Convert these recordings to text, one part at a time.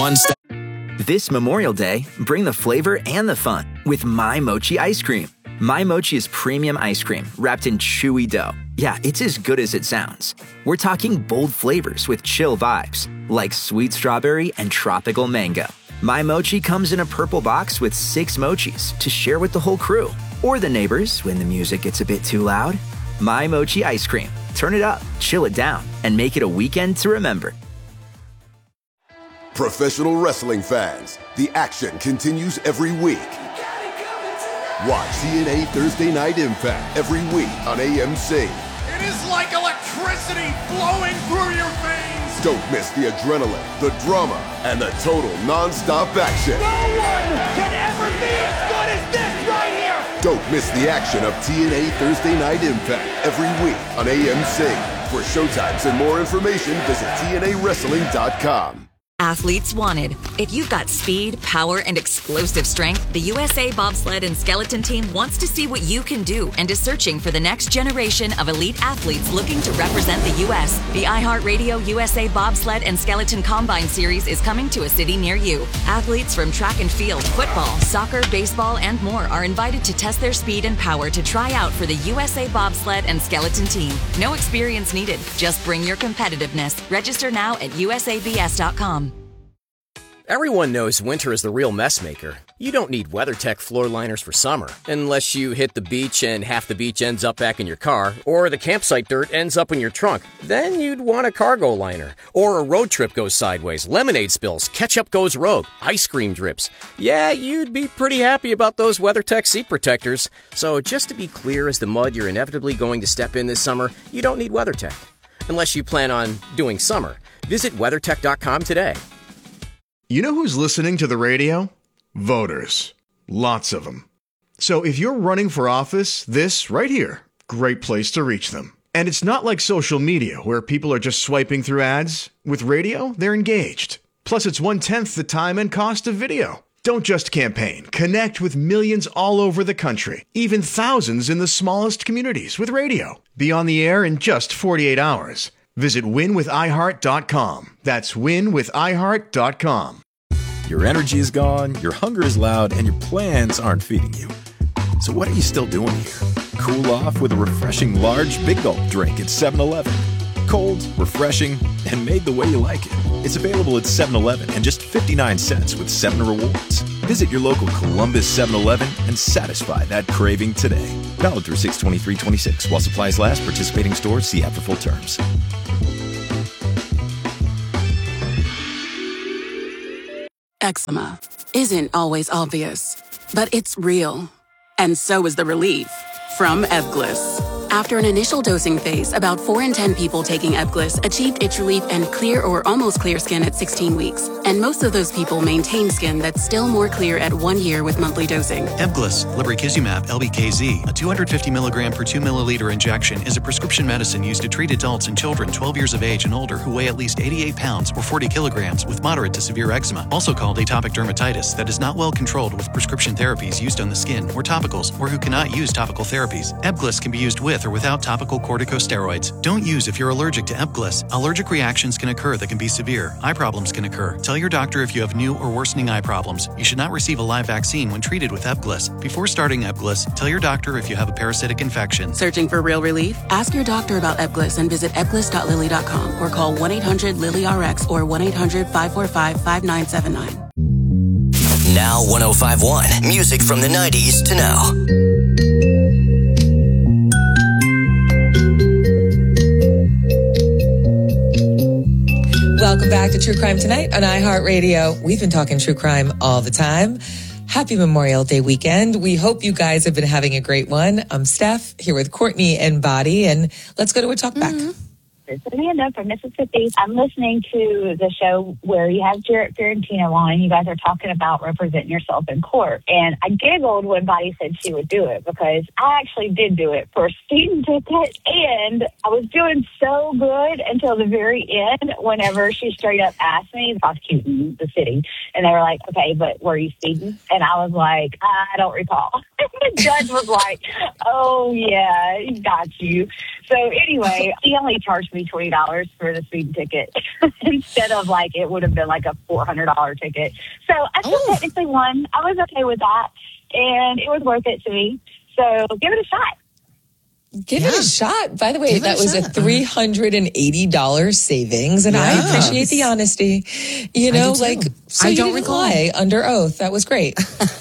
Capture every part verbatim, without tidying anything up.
one step. This Memorial Day, bring the flavor and the fun with My Mochi ice cream. My Mochi is premium ice cream wrapped in chewy dough. Yeah, it's as good as it sounds. We're talking bold flavors with chill vibes, like sweet strawberry and tropical mango. My Mochi comes in a purple box with six mochis to share with the whole crew, or the neighbors when the music gets a bit too loud. My Mochi ice cream. Turn it up, chill it down, and make it a weekend to remember. Professional wrestling fans, the action continues every week. Watch T N A Thursday Night Impact every week on A M C. It is like electricity flowing through your veins. Don't miss the adrenaline, the drama, and the total non-stop action. No one can ever be as good as this right here. Don't miss the action of T N A Thursday Night Impact every week on A M C. For showtimes and more information, visit T N A wrestling dot com. Athletes wanted. If you've got speed, power, and explosive strength, the U S A Bobsled and Skeleton Team wants to see what you can do and is searching for the next generation of elite athletes looking to represent the U S. The iHeartRadio U S A Bobsled and Skeleton Combine Series is coming to a city near you. Athletes from track and field, football, soccer, baseball, and more are invited to test their speed and power to try out for the U S A Bobsled and Skeleton Team. No experience needed. Just bring your competitiveness. Register now at U S A B S dot com. Everyone knows winter is the real mess maker. You don't need WeatherTech floor liners for summer, unless you hit the beach and half the beach ends up back in your car, or the campsite dirt ends up in your trunk. Then you'd want a cargo liner. Or a road trip goes sideways, lemonade spills, ketchup goes rogue, ice cream drips. Yeah, you'd be pretty happy about those WeatherTech seat protectors. So just to be clear as the mud you're inevitably going to step in this summer, you don't need WeatherTech. Unless you plan on doing summer. Visit WeatherTech dot com today. You know who's listening to the radio? Voters. Lots of them. So if you're running for office, this right here, great place to reach them. And it's not like social media where people are just swiping through ads. With radio, they're engaged. Plus, it's one-tenth the time and cost of video. Don't just campaign. Connect with millions all over the country, even thousands in the smallest communities with radio. Be on the air in just forty-eight hours. Visit win with i heart dot com. That's win with i heart dot com. Your energy is gone, your hunger is loud, and your plans aren't feeding you. So what are you still doing here? Cool off with a refreshing large Big Gulp drink at seven eleven. Cold, refreshing, and made the way you like it. It's available at seven eleven and just fifty-nine cents with seven rewards. Visit your local Columbus seven eleven and satisfy that craving today. Valid through six twenty-three twenty-six. While supplies last, participating stores see app for full terms. Eczema isn't always obvious, but it's real. And so is the relief from Ebglyss. After an initial dosing phase, about four in ten people taking Ebglyss achieved itch relief and clear or almost clear skin at sixteen weeks. And most of those people maintain skin that's still more clear at one year with monthly dosing. Ebglyss, lebrikizumab L B K Z, a two hundred fifty milligram per two milliliter injection, is a prescription medicine used to treat adults and children twelve years of age and older who weigh at least eighty-eight pounds or forty kilograms with moderate to severe eczema, also called atopic dermatitis, that is not well controlled with prescription therapies used on the skin or topicals, or who cannot use topical therapies. Ebglyss can be used with or without topical corticosteroids. Don't use if you're allergic to Ebglyss. Allergic reactions can occur that can be severe. Eye problems can occur. Tell your doctor if you have new or worsening eye problems. You should not receive a live vaccine when treated with Ebglyss. Before starting Ebglyss, tell your doctor if you have a parasitic infection. Searching for real relief? Ask your doctor about Ebglyss and visit ebglyss dot lilly dot com or call one eight hundred lily R X or one eight hundred five four five five nine seven nine. Now one oh five point one. Music from the nineties to now. Welcome back to True Crime Tonight on iHeartRadio. We've been talking true crime all the time. Happy Memorial Day weekend. We hope you guys have been having a great one. I'm Steph here with Courtney and Body, and let's go to a talk back. Mm-hmm. It's Amanda from Mississippi. I'm listening to the show where you have Jarrett Ferrantino on, and you guys are talking about representing yourself in court. And I giggled when Bonnie said she would do it, because I actually did do it for a speeding ticket, and I was doing so good until the very end, whenever she straight up asked me, prosecuting the city, and they were like, okay, but were you speeding? And I was like, I don't recall. The judge was like, oh, yeah, got you. So anyway, he only charged me me twenty dollars for the speeding ticket instead of like it would have been like a four hundred dollars ticket. So I still oh. technically won. I was okay with that, and it was worth it to me. So give it a shot. Give yeah. it a shot. By the way, Give that a was shot. a three hundred eighty dollars savings, and yes. I appreciate the honesty. You know, like, so I you don't didn't recall. lie under oath. That was great.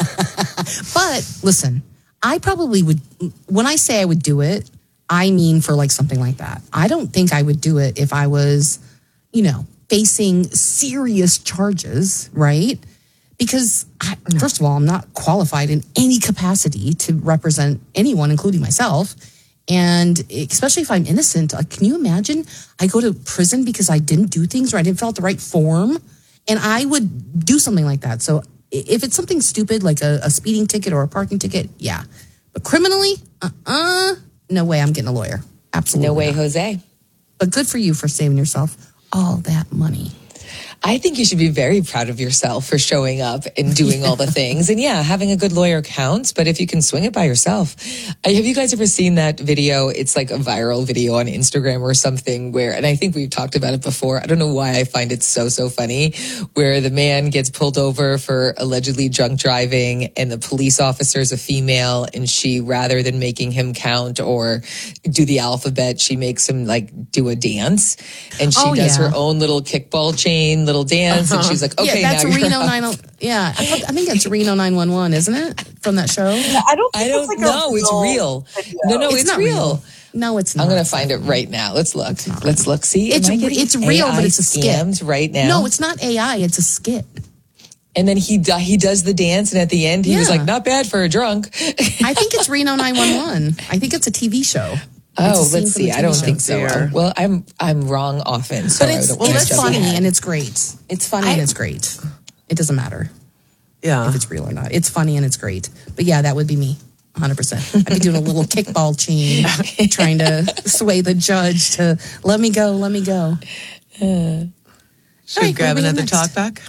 But listen, I probably would, when I say I would do it, I mean for like something like that. I don't think I would do it if I was, you know, facing serious charges, right? Because, I, first of all, I'm not qualified in any capacity to represent anyone, including myself. And especially if I'm innocent, like, can you imagine? I go to prison because I didn't do things or I didn't fill out the right form. And I would do something like that. So if it's something stupid like a, a speeding ticket or a parking ticket, yeah. But criminally, uh-uh, no way I'm getting a lawyer. Absolutely No way, not. Jose. But good for you for saving yourself all that money. I think you should be very proud of yourself for showing up and doing all the things. And yeah, having a good lawyer counts, but if you can swing it by yourself. Uh, have you guys ever seen that video? It's like a viral video on Instagram or something where, and I think we've talked about it before. I don't know why I find it so, so funny, where the man gets pulled over for allegedly drunk driving and the police officer is a female, and she, rather than making him count or do the alphabet, she makes him like do a dance, and she Oh, does yeah. her own little kickball chain, little dance, Uh-huh. and she's like, okay, yeah, that's now you're Reno up. nine. Yeah, I, thought, I think that's Reno nine one one, isn't it? From that show. I don't. Think I don't it's like know. A It's real. video. No, no, It's it's, not real. real. No, it's not. I'm going to find it right now. Let's look. Let's look. See, It's Am I re- getting it's real, A I but it's a skit. scams right now. No, it's not A I. It's a skit. And then he do, he does the dance, and at the end, he was Yeah. like, "Not bad for a drunk." I think it's Reno nine one one. I think it's a T V show. Oh, It's a scene let's from the see. I T V don't show. think so. There. Well, I'm I'm wrong often, so But I it's, don't well, wanna it's jump funny ahead. and it's great. It's funny I- and it's great. It doesn't matter Yeah. if it's real or not. It's funny and it's great. But yeah, that would be me. one hundred percent. I'd be doing a little kickball chain, trying to sway the judge to let me go, let me go. Should we right, grab what do we have another next? talk back?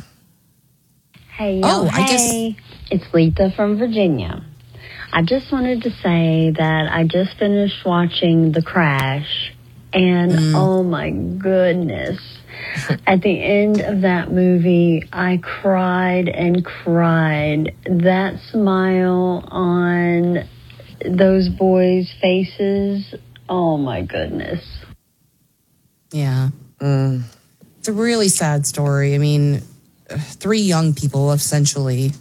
Hey, yo, Oh, I guess- hey. It's Letha from Virginia. I just wanted to say that I just finished watching The Crash, and Mm. oh my goodness. At the end of that movie, I cried and cried. That smile on those boys' faces, oh my goodness. Yeah. Mm. It's a really sad story. I mean, three young people essentially,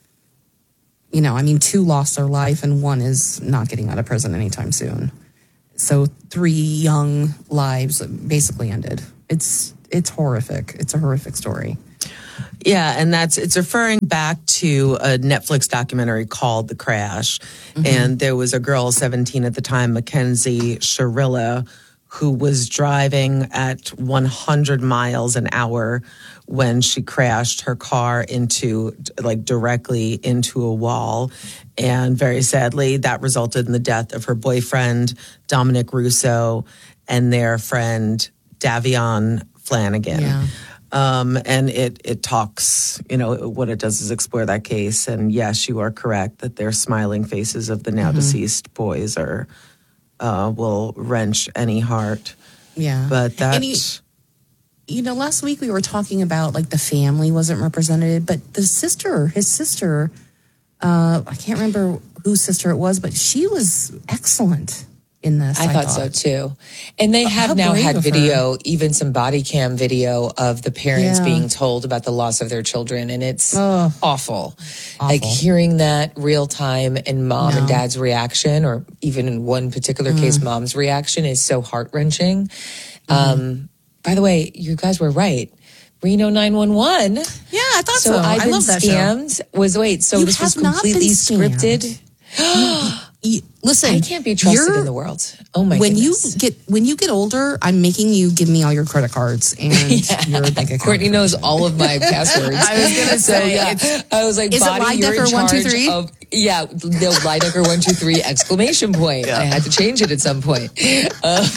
you know, I mean, two lost their life and one is not getting out of prison anytime soon. So three young lives basically ended. It's it's horrific. It's a horrific story. Yeah, and that's it's referring back to a Netflix documentary called The Crash. Mm-hmm. And there was a girl, seventeen at the time, Mackenzie Sharilla, who was driving at one hundred miles an hour when she crashed her car into, like, directly into a wall. And very sadly, that resulted in the death of her boyfriend, Dominic Russo, and their friend, Davion Flanagan. Yeah. Um, and it, it talks, you know, what it does is explore that case. And yes, you are correct that their smiling faces of the now Mm-hmm. deceased boys are, uh, will wrench any heart. Yeah. But that, And you, you know, last week we were talking about like the family wasn't represented, but the sister, his sister, uh, I can't remember whose sister it was, but she was excellent in this. I, I, thought, so too. And they have How now brave had of her. video, even some body cam video of the parents Yeah. being told about the loss of their children. And it's Ugh. awful. Like hearing that real time and mom No. and dad's reaction, or even in one particular Mm. case, mom's reaction is so heart wrenching. Mm-hmm. Um, by the way, you guys were right. Reno nine one one. Yeah, I thought so. So I've I been love that show. scammed. Was wait, so You this was have not been completely scammed. scripted? You- listen, I can't be trusted you're- in the world. Oh my when goodness. you get when you get older, I'm making you give me all your credit cards and your bank account. Courtney knows all of my passwords. I was gonna So, say, yeah, it's- I was like, is it Bonnie, you're in Lidecker one two charge three? of, yeah, no, Lidecker one two three exclamation point. I had to change it at some point. Uh,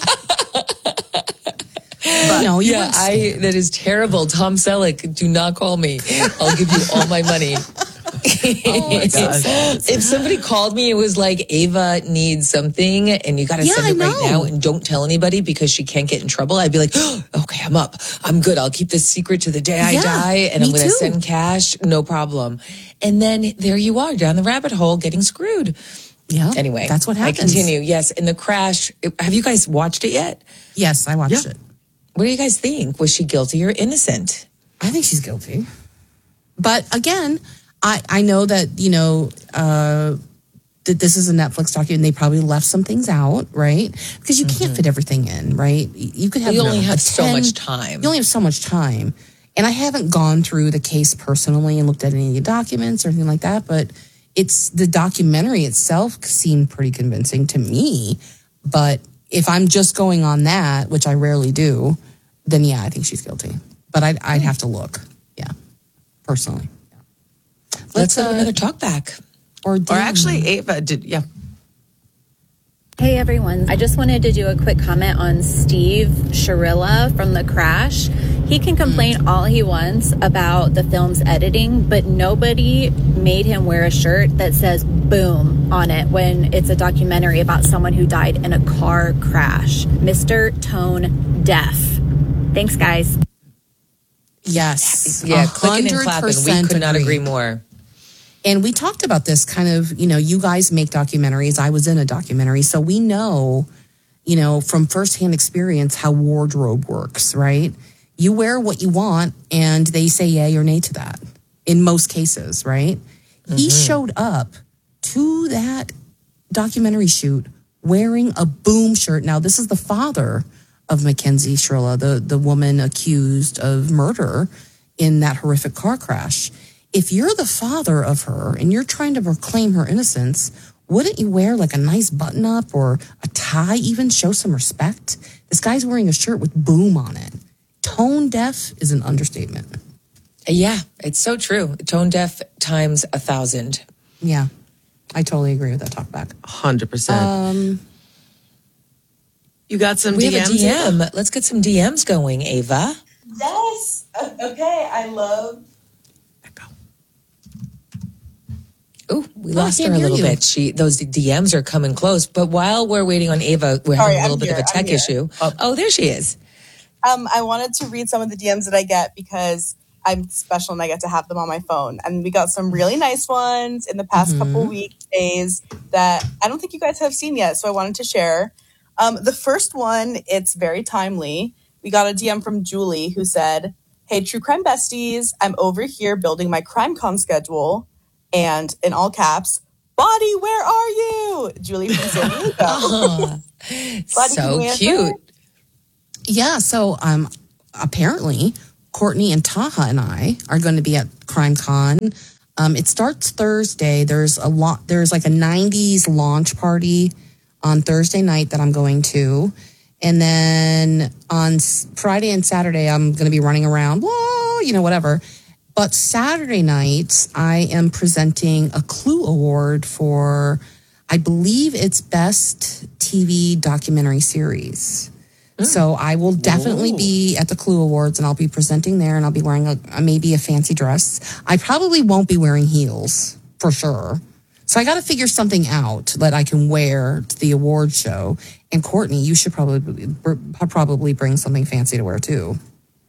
But no, you yeah, weren't I that is terrible. Tom Selleck, do not call me. I'll give you all my money. Oh my gosh. If somebody called me, it was like, Ava needs something and you got to Yeah, send it I right know. now and don't tell anybody because she can't get in trouble. I'd be like, oh, okay, I'm up. I'm good. I'll keep this secret to the day I Yeah, die and I'm me going to too. send cash. No problem. And then there you are down the rabbit hole getting screwed. Yeah. Anyway, that's what happens. I continue. Yes. In the crash, have you guys watched it yet? Yes, I watched it. What do you guys think? Was she guilty or innocent? I think she's guilty. But again, I, I know that, you know, uh, that this is a Netflix documentary and they probably left some things out, right? Because you can't fit everything in, right? You could have You only a have so ten much time. You only have so much time. And I haven't gone through the case personally and looked at any of the documents or anything like that, but it's the documentary itself seemed pretty convincing to me. But if I'm just going on that, which I rarely do, then yeah, I think she's guilty. But I'd, I'd have to look. Yeah. Personally. Yeah. Let's have another talk back. Or, Or actually, Ava did, yeah. Hey everyone, I just wanted to do a quick comment on Steve Sharilla from The Crash. He can complain all he wants about the film's editing, but nobody made him wear a shirt that says boom on it when it's a documentary about someone who died in a car crash. Mister Tone Deaf. Thanks, guys. Yes. Yeah, clicking and clapping. We could not agree more. And we talked about this kind of, you know, you guys make documentaries. I was in a documentary. So we know, you know, from firsthand experience how wardrobe works, right? You wear what you want and they say yay or nay to that in most cases, right? He showed up to that documentary shoot wearing a boom shirt. Now, this is the father of Mackenzie Shrilla, the, the woman accused of murder in that horrific car crash. If you're the father of her and you're trying to proclaim her innocence, wouldn't you wear like a nice button up or a tie, even show some respect? This guy's wearing a shirt with boom on it. Tone deaf is an understatement. Yeah, it's so true. Tone deaf times a thousand. Yeah, I totally agree with that talk back. one hundred percent. Um, you got some we D Ms? have a D M. Let's get some D Ms going, Ava. Yes. Okay, I love. Oh, we Oh, lost I her can't a hear little you. bit. She those D Ms are coming close. But while we're waiting on Ava, we're All having right, a little I'm bit here, of a I'm tech here. issue. Oh, there she is. Um, I wanted to read some of the D Ms that I get because I'm special and I get to have them on my phone. And we got some really nice ones in the past Mm-hmm. couple weekdays that I don't think you guys have seen yet. So I wanted to share. Um, the first one, it's very timely. We got a D M from Julie who said, "Hey, True Crime Besties, I'm over here building my CrimeCon schedule." And in all caps, "Body, where are you?" Julie from San Diego. Body, can So you answer? cute. Yeah, so um, apparently Courtney and Taha and I are going to be at CrimeCon. Um, it starts Thursday. There's a lot. There's like a nineties launch party on Thursday night that I'm going to, and then on S- Friday and Saturday I'm going to be running around. Whoa, you know, whatever. But Saturday night I am presenting a Clue Award for, I believe it's Best T V Documentary Series. So I will definitely be at the Clue Awards and I'll be presenting there and I'll be wearing a, a maybe a fancy dress. I probably won't be wearing heels for sure. So I got to figure something out that I can wear to the award show. And Courtney, you should probably probably bring something fancy to wear too.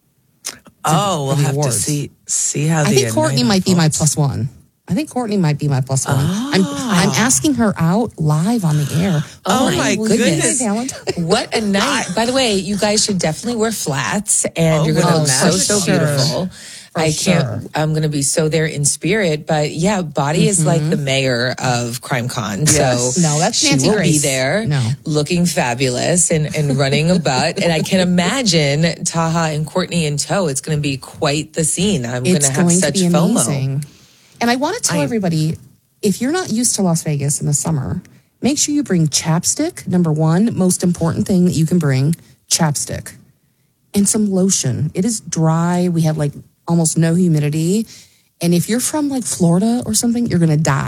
Oh, we'll the have to awards. see see how the I think Courtney night might be my unfolds. plus one. I think Courtney might be my plus one. I'm Ah. I'm asking her out live on the air. Oh, my will you be goodness. my Valentine? What a night. By the way, you guys should definitely wear flats and you're going to oh, look so, for so sure. beautiful. For I sure. can't, I'm going to be so there in spirit. But yeah, Body is like Mhm. the mayor of CrimeCon. Yes. So No, that's she Nancy will be Grace. there No. looking fabulous and, and running a butt. And I can imagine Taha and Courtney in tow. It's going to be quite the scene. I'm going It's to have going to such be FOMO. amazing. And I want to tell I- everybody, if you're not used to Las Vegas in the summer, make sure you bring chapstick. Number one, most important thing that you can bring, chapstick. And some lotion. It is dry. We have like almost no humidity. And if you're from like Florida or something, you're going to die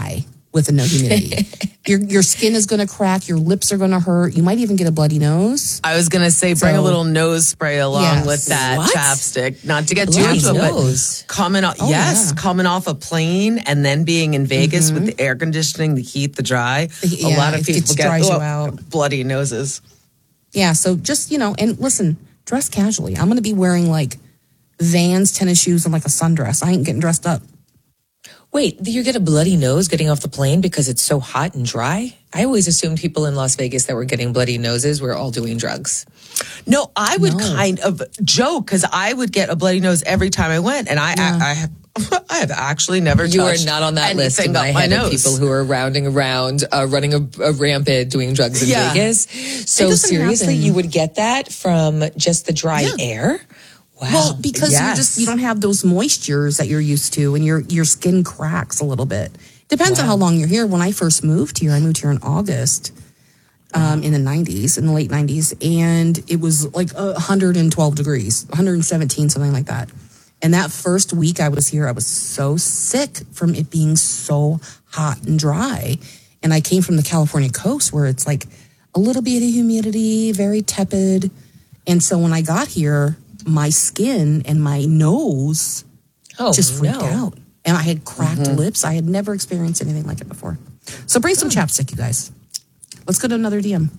with a no humidity. your your skin is going to crack. Your lips are going to hurt. You might even get a bloody nose. I was going to say, bring So- a little nose spray along Yes. with that What? chapstick. Not to get too Bloody into it, nose. but coming off, Oh, yes, yeah. coming off a plane and then being in Vegas Mhm. with the air conditioning, the heat, the dry. Yeah, a lot of it people gets- get dries you oh, out. bloody noses. Yeah, so just, you know, and listen, dress casually. I'm going to be wearing like Vans tennis shoes and like a sundress. I ain't getting dressed up. Wait, you get a bloody nose getting off the plane because it's so hot and dry? I always assumed people in Las Vegas that were getting bloody noses were all doing drugs. No, I would No. kind of joke because I would get a bloody nose every time I went, and I, Yeah. I, I have, I have actually never. You are touched not on that list in anything my up my head of nose. people who are rounding around, uh, running a, a rampant, doing drugs in Yeah. Vegas. So doesn't seriously, happen. you would get that from just the dry Yeah. air? Wow. Well, because Yes. you just you don't have those moistures that you're used to, and your your skin cracks a little bit. Depends on how long you're here. When I first moved here, I moved here in August, um, in the nineties, in the late nineties, and it was like uh, one hundred twelve degrees, one hundred seventeen, something like that. And that first week I was here, I was so sick from it being so hot and dry. And I came from the California coast where it's like a little bit of humidity, very tepid. And so when I got here, my skin and my nose oh, just freaked no. out. And I had cracked Mm-hmm. lips. I had never experienced anything like it before. So bring some chapstick, you guys. Let's go to another D M.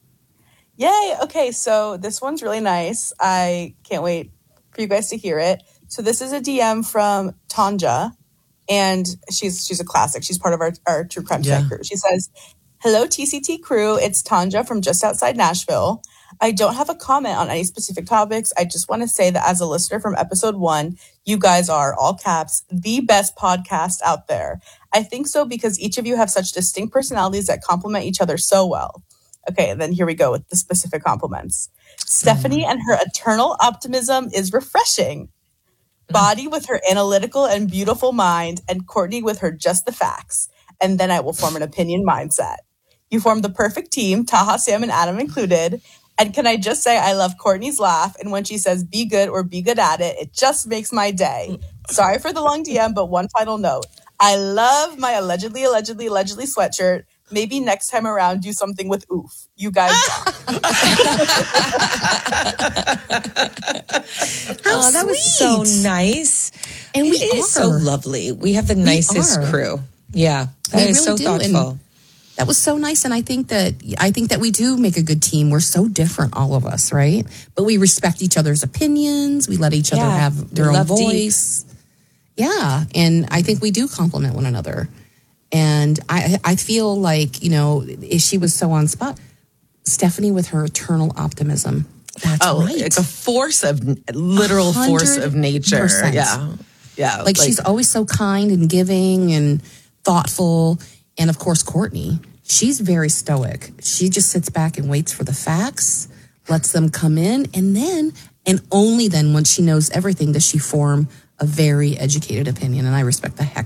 Yay. Okay, so this one's really nice. I can't wait for you guys to hear it. So this is a D M from Tanja, and she's she's a classic. She's part of our, our True Crime Yeah. Chat crew. She says, "Hello, T C T crew. It's Tanja from just outside Nashville. I don't have a comment on any specific topics. I just want to say that as a listener from episode one, you guys are, all caps, the best podcast out there. I think so because each of you have such distinct personalities that complement each other so well." Okay, and then here we go with the specific compliments. Stephanie and her eternal optimism is refreshing. Body with her analytical and beautiful mind, and Courtney with her just the facts. And then I will form an opinion mindset. You form the perfect team, Taha, Sam, and Adam included. And can I just say I love Courtney's laugh, and when she says be good or be good at it, it just makes my day. Sorry for the long D M, but one final note. I love my allegedly, allegedly, allegedly sweatshirt. Maybe next time around, do something with oof. You guys rock. Oh, that was so nice. And It we is so are. lovely. We have the nicest are. crew. Yeah, that We is really so do, and thoughtful. That was so nice, and I think that I think that we do make a good team. We're so different, all of us, right? But we respect each other's opinions. We let each other Yeah, have their we own love deep. voice. Yeah, and I think we do complement one another. And I I feel like, you know, if she was so on spot, Stephanie with her eternal optimism. That's oh, right. like a force of literal A force hundred of nature. percent. Yeah, yeah. Like, she's always so kind and giving and thoughtful. And of course, Courtney, she's very stoic. She just sits back and waits for the facts, lets them come in, and then, and only then, once she knows everything, does she form a very educated opinion. And I respect the heck